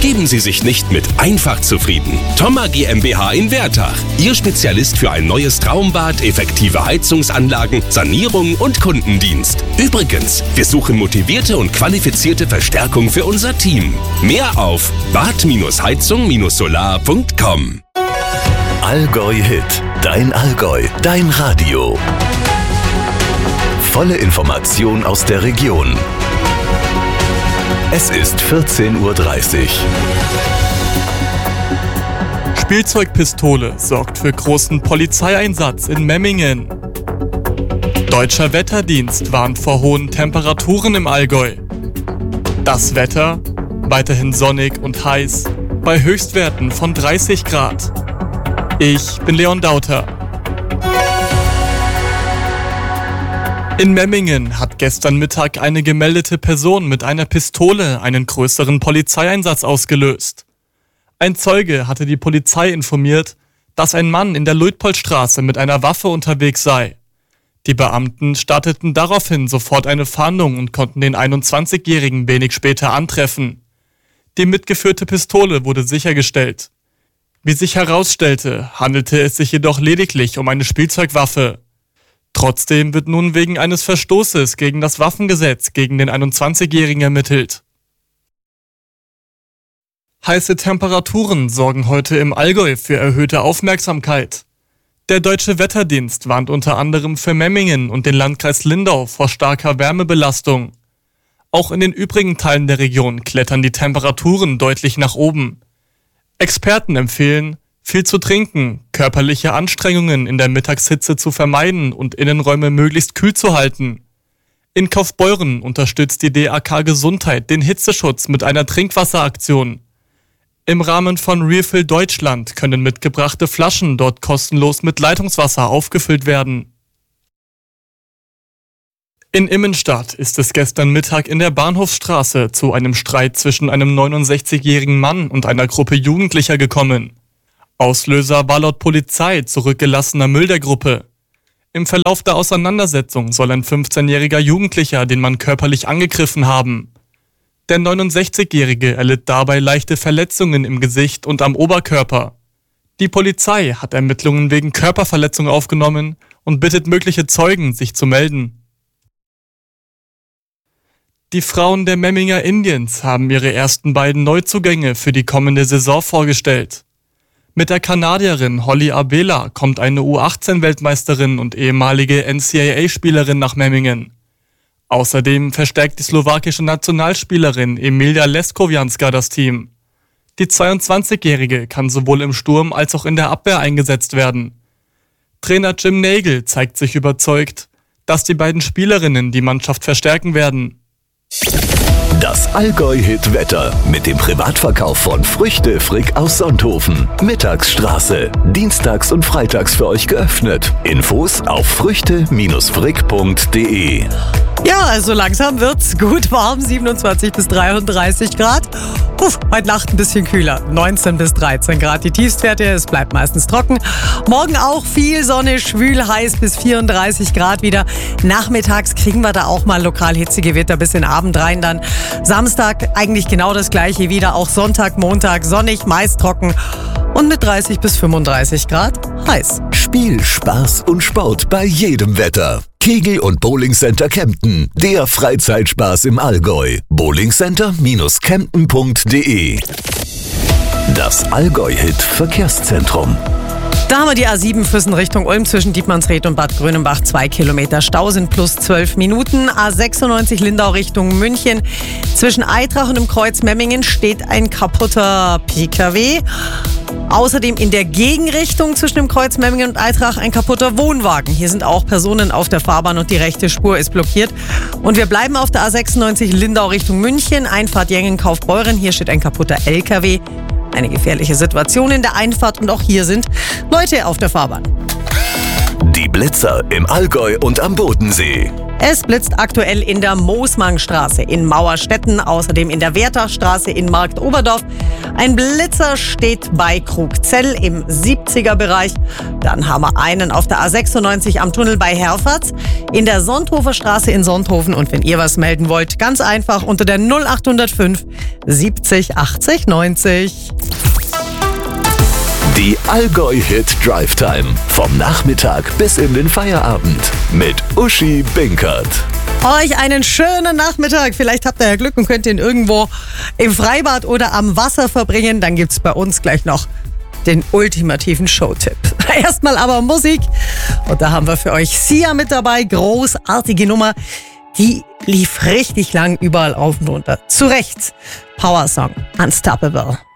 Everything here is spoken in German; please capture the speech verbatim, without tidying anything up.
Geben Sie sich nicht mit einfach zufrieden. Thoma GmbH in Wertach. Ihr Spezialist für ein neues Traumbad, effektive Heizungsanlagen, Sanierung und Kundendienst. Übrigens, wir suchen motivierte und qualifizierte Verstärkung für unser Team. Mehr auf bad heizung solar punkt com. Allgäu Hit. Dein Allgäu. Dein Radio. Volle Information aus der Region. Es ist vierzehn Uhr dreißig. Spielzeugpistole sorgt für großen Polizeieinsatz in Memmingen. Deutscher Wetterdienst warnt vor hohen Temperaturen im Allgäu. Das Wetter weiterhin sonnig und heiß bei Höchstwerten von dreißig Grad. Ich bin Leon Dauter. In Memmingen hat gestern Mittag eine gemeldete Person mit einer Pistole einen größeren Polizeieinsatz ausgelöst. Ein Zeuge hatte die Polizei informiert, dass ein Mann in der Luitpoldstraße mit einer Waffe unterwegs sei. Die Beamten starteten daraufhin sofort eine Fahndung und konnten den einundzwanzigjährigen wenig später antreffen. Die mitgeführte Pistole wurde sichergestellt. Wie sich herausstellte, handelte es sich jedoch lediglich um eine Spielzeugwaffe. Trotzdem wird nun wegen eines Verstoßes gegen das Waffengesetz gegen den einundzwanzigjährigen ermittelt. Heiße Temperaturen sorgen heute im Allgäu für erhöhte Aufmerksamkeit. Der Deutsche Wetterdienst warnt unter anderem für Memmingen und den Landkreis Lindau vor starker Wärmebelastung. Auch in den übrigen Teilen der Region klettern die Temperaturen deutlich nach oben. Experten empfehlen, viel zu trinken, körperliche Anstrengungen in der Mittagshitze zu vermeiden und Innenräume möglichst kühl zu halten. In Kaufbeuren unterstützt die D A K Gesundheit den Hitzeschutz mit einer Trinkwasseraktion. Im Rahmen von Refill Deutschland können mitgebrachte Flaschen dort kostenlos mit Leitungswasser aufgefüllt werden. In Immenstadt ist es gestern Mittag in der Bahnhofsstraße zu einem Streit zwischen einem neunundsechzigjährigen Mann und einer Gruppe Jugendlicher gekommen. Auslöser war laut Polizei zurückgelassener Müll der Gruppe. Im Verlauf der Auseinandersetzung soll ein fünfzehnjähriger Jugendlicher den Mann körperlich angegriffen haben. Der neunundsechzigjährige erlitt dabei leichte Verletzungen im Gesicht und am Oberkörper. Die Polizei hat Ermittlungen wegen Körperverletzung aufgenommen und bittet mögliche Zeugen, sich zu melden. Die Frauen der Memminger Indians haben ihre ersten beiden Neuzugänge für die kommende Saison vorgestellt. Mit der Kanadierin Holly Abela kommt eine U achtzehn Weltmeisterin und ehemalige N C A A-Spielerin nach Memmingen. Außerdem verstärkt die slowakische Nationalspielerin Emilia Leskowianska das Team. Die zweiundzwanzigjährige kann sowohl im Sturm als auch in der Abwehr eingesetzt werden. Trainer Jim Nagel zeigt sich überzeugt, dass die beiden Spielerinnen die Mannschaft verstärken werden. Das Allgäu-Hit-Wetter mit dem Privatverkauf von Früchte Frick aus Sonthofen. Mittagsstraße. Dienstags und freitags für euch geöffnet. Infos auf früchte frick punkt de. Ja, also langsam wird's gut warm. siebenundzwanzig bis dreiunddreißig Grad. Puff, heute Nacht ein bisschen kühler. neunzehn bis dreizehn Grad die Tiefstwerte. Es bleibt meistens trocken. Morgen auch viel Sonne, schwül, heiß bis vierunddreißig Grad wieder. Nachmittags kriegen wir da auch mal lokal hitzige Wetter bis in den Abend rein dann. Samstag eigentlich genau das gleiche wieder. Auch Sonntag, Montag sonnig, meist trocken. Und mit dreißig bis fünfunddreißig Grad heiß. Spiel, Spaß und Sport bei jedem Wetter. Kegel- und Bowlingcenter Kempten. Der Freizeitspaß im Allgäu. bowlingcenter Kempten punkt de. Das Allgäu-Hit Verkehrszentrum. Da haben wir die A sieben Füssen Richtung Ulm zwischen Dietmannsried und Bad Grönenbach. Zwei Kilometer Stau sind plus zwölf Minuten. A sechsundneunzig Lindau Richtung München. Zwischen Eitrach und dem Kreuz Memmingen steht ein kaputter P K W. Außerdem in der Gegenrichtung zwischen dem Kreuz Memmingen und Eitrach ein kaputter Wohnwagen. Hier sind auch Personen auf der Fahrbahn und die rechte Spur ist blockiert. Und wir bleiben auf der A sechsundneunzig Lindau Richtung München. Einfahrt Jengen-Kaufbeuren. Hier steht ein kaputter L K W. Eine gefährliche Situation in der Einfahrt und auch hier sind Leute auf der Fahrbahn. Die Blitzer im Allgäu und am Bodensee. Es blitzt aktuell in der Moosmannstraße in Mauerstetten, außerdem in der Wertachstraße in Marktoberdorf. Ein Blitzer steht bei Krugzell im siebziger Bereich. Dann haben wir einen auf der A sechsundneunzig am Tunnel bei Herford, in der Sonthofer Straße in Sonthofen. Und wenn ihr was melden wollt, ganz einfach unter der null acht null fünf siebzig achtzig neunzig. Die Allgäu-Hit Drive Time. Vom Nachmittag bis in den Feierabend. Mit Uschi Binkert. Euch einen schönen Nachmittag. Vielleicht habt ihr ja Glück und könnt ihn irgendwo im Freibad oder am Wasser verbringen. Dann gibt's bei uns gleich noch den ultimativen Showtipp. Erstmal aber Musik. Und da haben wir für euch Sia mit dabei. Großartige Nummer. Die lief richtig lang überall auf und runter. Zu Recht. Power Song. Unstoppable.